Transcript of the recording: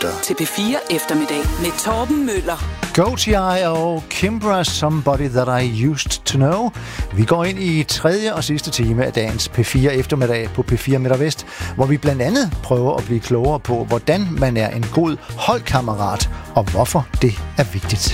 lytter til P4 Eftermiddag med Torben Møller. Goatee og Kimbra, Somebody That I Used To Know. Vi går ind i tredje og sidste time af dagens P4 Eftermiddag på P4 Midt og Vest, hvor vi blandt andet prøver at blive klogere på, hvordan man er en god holdkammerat, og hvorfor det er vigtigt.